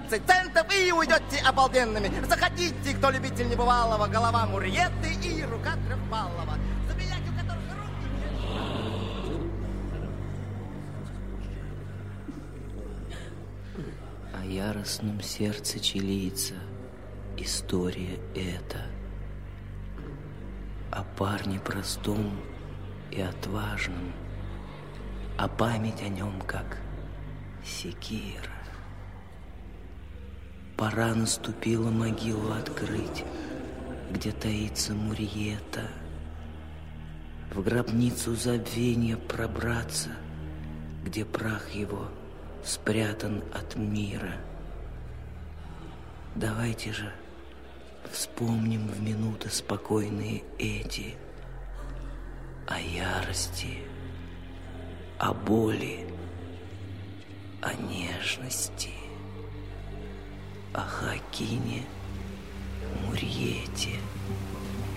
20 центов и уйдете обалденными. Заходите, кто любитель небывалого. Голова Мурьеты и рука Трехпалова. Забияки, у которых руки... О яростном сердце чилийца история эта. О парне простом и отважном, а память о нем как секира. Пора наступила могилу открыть, где таится Мурьета, в гробницу забвения пробраться, где прах его спрятан от мира. Давайте же вспомним в минуты спокойные эти о ярости, о боли, о нежности, о Хоакине Мурьете.